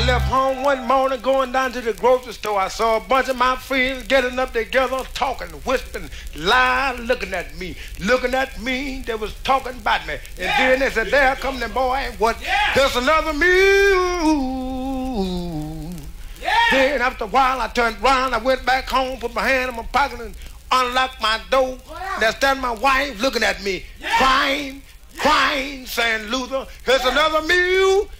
left home one morning going down to the grocery store. I saw a bunch of my friends getting up together, talking, whispering, lying, looking at me. They was talking about me. And then they said, there come the boy. What? There's another mule. Then after a while, I turned around. I went back home, put my hand in my pocket and unlocked my door. There's standing my wife looking at me, crying, saying, Luther, here's another mule.